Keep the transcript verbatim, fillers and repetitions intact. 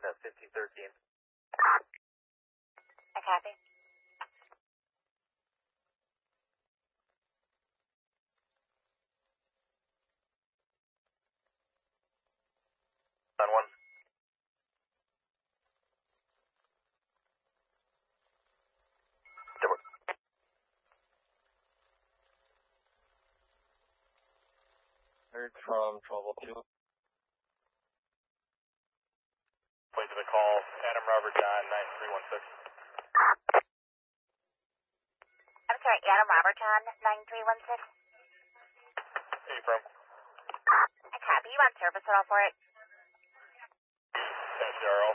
at fifty thirteen. I copy. On one. Double. Heard from twelve oh two. Point to the call, Adam Robert John, nine three one six. I'm sorry, Adam Roberton, nine three one six. Hey, from? I copy. You on service at all for it? S R O.